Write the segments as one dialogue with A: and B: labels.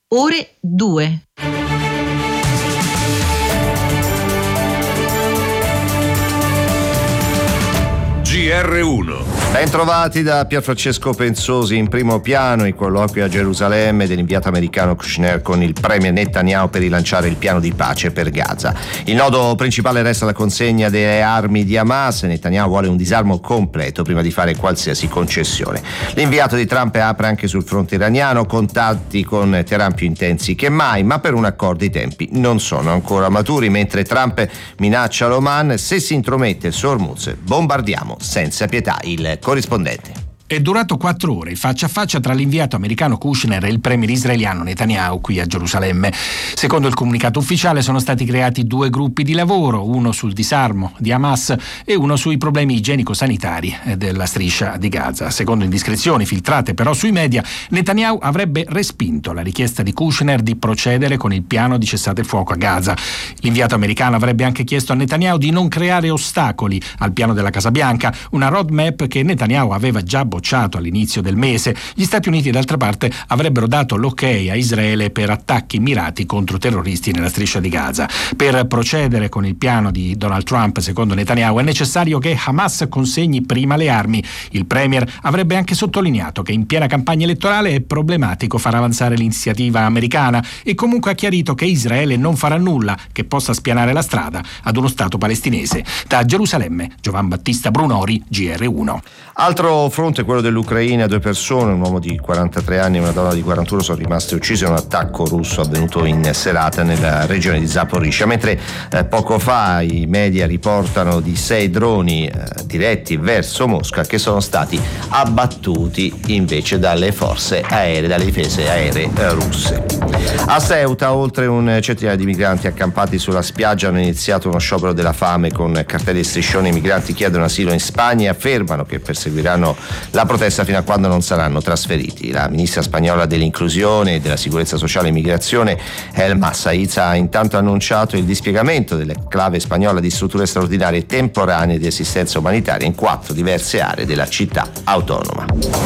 A: ore 2.
B: GR1.
C: Ben trovati da Pierfrancesco Pensosi. In primo piano il colloquio a Gerusalemme dell'inviato americano Kushner con il premier Netanyahu per rilanciare il piano di pace per Gaza. Il nodo principale resta la consegna delle armi di Hamas. Netanyahu vuole un disarmo completo prima di fare qualsiasi concessione. L'inviato di Trump apre anche sul fronte iraniano, contatti con Teheran più intensi che mai, ma per un accordo i tempi non sono ancora maturi, mentre Trump minaccia l'Oman: se si intromette il suo Hormuz bombardiamo senza pietà. Il corrispondente.
D: È durato 4 ore il faccia a faccia tra l'inviato americano Kushner e il premier israeliano Netanyahu qui a Gerusalemme. Secondo il comunicato ufficiale sono stati creati 2 gruppi di lavoro, uno sul disarmo di Hamas e uno sui problemi igienico-sanitari della striscia di Gaza. Secondo indiscrezioni filtrate però sui media, Netanyahu avrebbe respinto la richiesta di Kushner di procedere con il piano di cessate il fuoco a Gaza. L'inviato americano avrebbe anche chiesto a Netanyahu di non creare ostacoli al piano della Casa Bianca, una roadmap che Netanyahu aveva già bocciato all'inizio del mese. Gli Stati Uniti, d'altra parte, avrebbero dato l'ok a Israele per attacchi mirati contro terroristi nella striscia di Gaza. Per procedere con il piano di Donald Trump, secondo Netanyahu, è necessario che Hamas consegni prima le armi. Il premier avrebbe anche sottolineato che in piena campagna elettorale è problematico far avanzare l'iniziativa americana e comunque ha chiarito che Israele non farà nulla che possa spianare la strada ad uno Stato palestinese. Da Gerusalemme, Giovan Battista Brunori, GR1.
C: Altro fronte, quello dell'Ucraina. 2 persone, un uomo di 43 anni e una donna di 41, sono rimaste uccise in un attacco russo avvenuto in serata nella regione di Zaporizhzhia, mentre poco fa i media riportano di 6 droni diretti verso Mosca che sono stati abbattuti invece dalle forze aeree, dalle difese aeree russe. A Ceuta oltre un centinaio di migranti accampati sulla spiaggia hanno iniziato uno sciopero della fame con cartelli e striscioni. I migranti chiedono asilo in Spagna e affermano che perseguiranno la protesta fino a quando non saranno trasferiti. La ministra spagnola dell'inclusione e della sicurezza sociale e immigrazione, Elma Saiz, ha intanto annunciato il dispiegamento dell'enclave spagnola di strutture straordinarie temporanee di assistenza umanitaria in 4 diverse aree della città autonoma.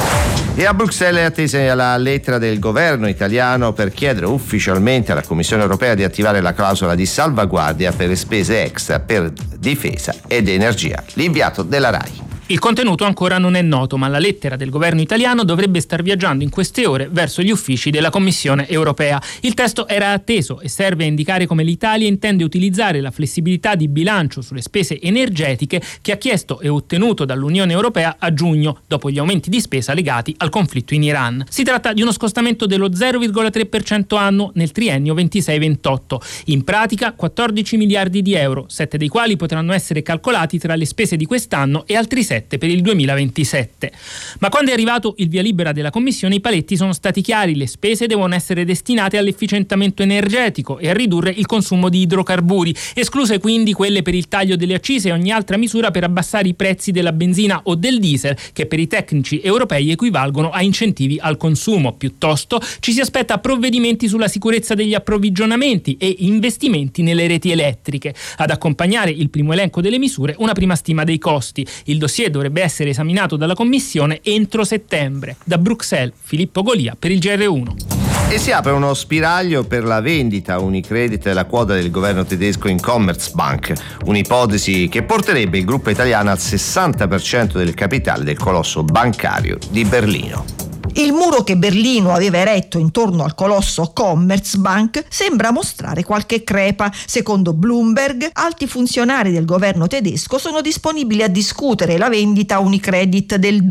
C: E a Bruxelles è attesa la lettera del governo italiano per chiedere ufficialmente alla Commissione europea di attivare la clausola di salvaguardia per le spese extra per difesa ed energia. L'inviato della RAI.
E: Il contenuto ancora non è noto, ma la lettera del governo italiano dovrebbe star viaggiando in queste ore verso gli uffici della Commissione europea. Il testo era atteso e serve a indicare come l'Italia intende utilizzare la flessibilità di bilancio sulle spese energetiche che ha chiesto e ottenuto dall'Unione Europea a giugno, dopo gli aumenti di spesa legati al conflitto in Iran. Si tratta di uno scostamento dello 0,3% annuo nel triennio 26-28. In pratica 14 miliardi di euro, 7 dei quali potranno essere calcolati tra le spese di quest'anno e altri 7 per il 2027. Ma quando è arrivato il via libera della Commissione i paletti sono stati chiari: le spese devono essere destinate all'efficientamento energetico e a ridurre il consumo di idrocarburi, escluse quindi quelle per il taglio delle accise e ogni altra misura per abbassare i prezzi della benzina o del diesel, che per i tecnici europei equivalgono a incentivi al consumo. Piuttosto ci si aspetta provvedimenti sulla sicurezza degli approvvigionamenti e investimenti nelle reti elettriche. Ad accompagnare il primo elenco delle misure una prima stima dei costi. Il dossier dovrebbe essere esaminato dalla Commissione entro settembre. Da Bruxelles, Filippo Golia per il GR1.
C: E si apre uno spiraglio per la vendita a Unicredit della quota del governo tedesco in Commerzbank, un'ipotesi che porterebbe il gruppo italiano al 60% del capitale del colosso bancario di Berlino.
F: Il muro che Berlino aveva eretto intorno al colosso Commerzbank sembra mostrare qualche crepa. Secondo Bloomberg, alti funzionari del governo tedesco sono disponibili a discutere la vendita a Unicredit del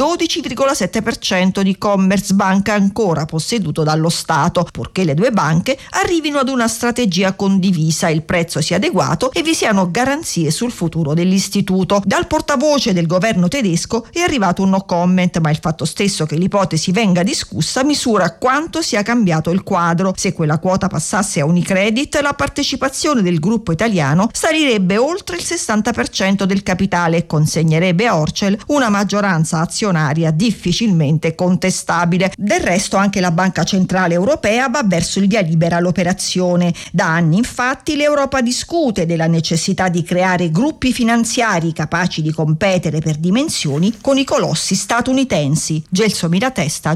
F: 12,7% di Commerzbank ancora posseduto dallo Stato, purché le 2 banche arrivino ad una strategia condivisa, il prezzo sia adeguato e vi siano garanzie sul futuro dell'istituto. Dal portavoce del governo tedesco è arrivato un no comment, ma il fatto stesso che l'ipotesi venga discussa misura quanto sia cambiato il quadro. Se quella quota passasse a Unicredit, la partecipazione del gruppo italiano salirebbe oltre il 60% del capitale e consegnerebbe a Orcel una maggioranza azionaria difficilmente contestabile. Del resto anche la Banca Centrale Europea va verso il via libera all'operazione. Da anni infatti l'Europa discute della necessità di creare gruppi finanziari capaci di competere per dimensioni con i colossi statunitensi. Gelso Miratesta,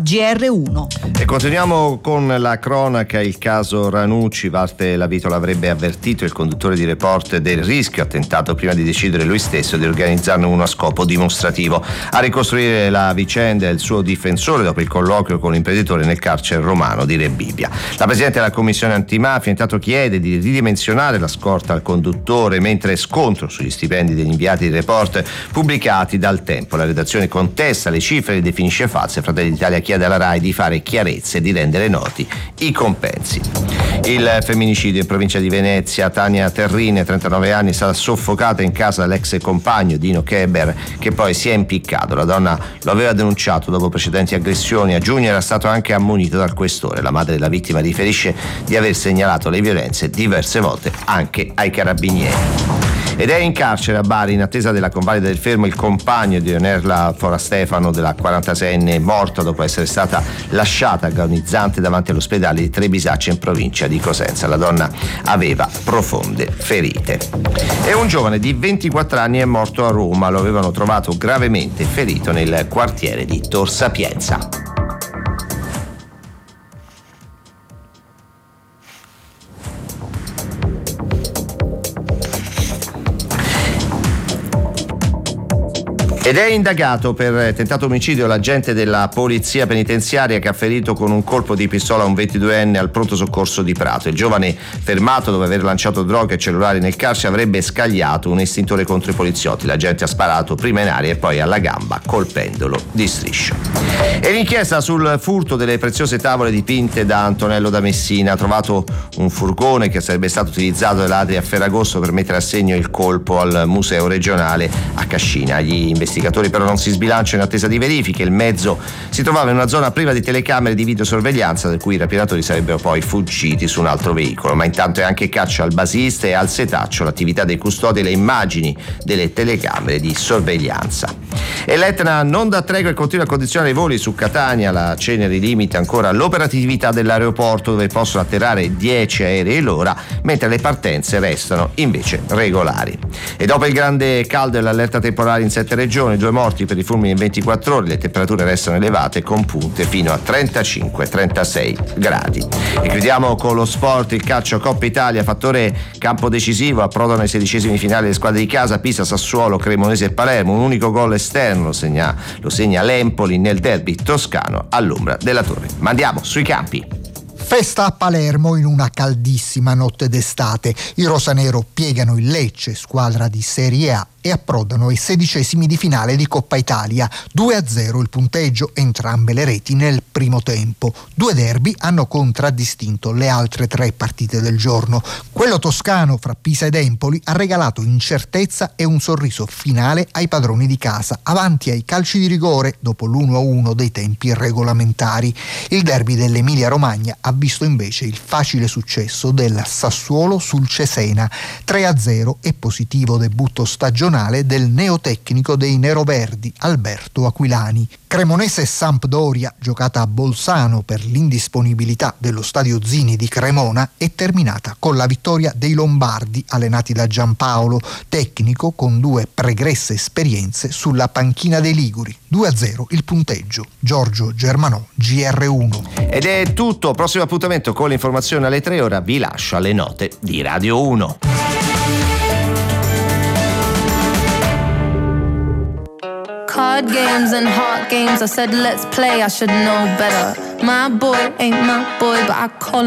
F: GR1.
C: E continuiamo con la cronaca. Il caso Ranucci. Walter Lavitola avrebbe avvertito il conduttore di Report del rischio attentato prima di decidere lui stesso di organizzarne uno a scopo dimostrativo. A ricostruire la vicenda è il suo difensore dopo il colloquio con l'imprenditore nel carcere romano di Rebibbia. La presidente della commissione antimafia intanto chiede di ridimensionare la scorta al conduttore, mentre scontro sugli stipendi degli inviati di Report pubblicati dal Tempo. La redazione contesta le cifre e le definisce false. Fratelli d'Italia chiede alla RAI di fare chiarezza e di rendere noti i compensi. Il femminicidio in provincia di Venezia. Tania Terrine, 39 anni, è stata soffocata in casa dall'ex compagno Dino Keber, che poi si è impiccato. La donna lo aveva denunciato dopo precedenti aggressioni. A giugno era stato anche ammonito dal questore. La madre della vittima riferisce di aver segnalato le violenze diverse volte anche ai carabinieri. Ed è in carcere a Bari in attesa della convalida del fermo il compagno di Onerla Forastefano, della 46enne, morta dopo essere stata lasciata agonizzante davanti all'ospedale di Trebisacce in provincia di Cosenza. La donna aveva profonde ferite. E un giovane di 24 anni è morto a Roma. Lo avevano trovato gravemente ferito nel quartiere di Tor Sapienza. Ed è indagato per tentato omicidio l'agente della polizia penitenziaria che ha ferito con un colpo di pistola un 22enne al pronto soccorso di Prato. Il giovane, fermato dopo aver lanciato droga e cellulari nel carcere, avrebbe scagliato un estintore contro i poliziotti. L'agente ha sparato prima in aria e poi alla gamba, colpendolo di striscio. E l'inchiesta sul furto delle preziose tavole dipinte da Antonello da Messina. Ha trovato un furgone che sarebbe stato utilizzato da ladri a Ferragosto per mettere a segno il colpo al museo regionale a Cascina. Gli investigatori però non si sbilanciano in attesa di verifiche. Il mezzo si trovava in una zona priva di telecamere di videosorveglianza, da cui i rapinatori sarebbero poi fuggiti su un altro veicolo. Ma intanto è anche caccia al basista e al setaccio l'attività dei custodi e le immagini delle telecamere di sorveglianza. E l'Etna non dà tregua e continua a condizionare i voli su Catania. La Ceneri limita ancora l'operatività dell'aeroporto, dove possono atterrare 10 aerei l'ora, mentre le partenze restano invece regolari. E dopo il grande caldo e l'allerta temporale in 7 regioni, 2 morti per i fulmini in 24 ore, le temperature restano elevate con punte fino a 35-36 gradi. E chiudiamo con lo sport. Il calcio Coppa Italia, fattore campo decisivo, approdano ai 16esimi finali le squadre di casa, Pisa, Sassuolo, Cremonese e Palermo. Un unico gol esterno lo segna l'Empoli nel derby toscano all'ombra della torre. Ma andiamo sui campi.
A: Festa a Palermo in una caldissima notte d'estate. I rosanero piegano il Lecce, squadra di Serie A, e approdano ai 16esimi di finale di Coppa Italia. 2-0 il punteggio, entrambe le reti nel primo tempo. 2 derby hanno contraddistinto le altre 3 partite del giorno. Quello toscano fra Pisa ed Empoli ha regalato incertezza e un sorriso finale ai padroni di casa, avanti ai calci di rigore dopo l'1-1 dei tempi regolamentari. Il derby dell'Emilia Romagna ha visto invece il facile successo del Sassuolo sul Cesena. 3-0 e positivo debutto stagionale del neotecnico dei neroverdi Alberto Aquilani. Cremonese e Sampdoria, giocata a Bolzano per l'indisponibilità dello stadio Zini di Cremona, è terminata con la vittoria dei Lombardi, allenati da Giampaolo, tecnico con 2 pregresse esperienze sulla panchina dei Liguri. 2-0 il punteggio. Giorgio Germanò, GR1.
C: Ed è tutto. Prossimo appuntamento con l'informazione alle 3. Ora vi lascio alle note di Radio 1.
G: Card games and heart games, I said let's play, I should know better. My boy ain't my boy, but I call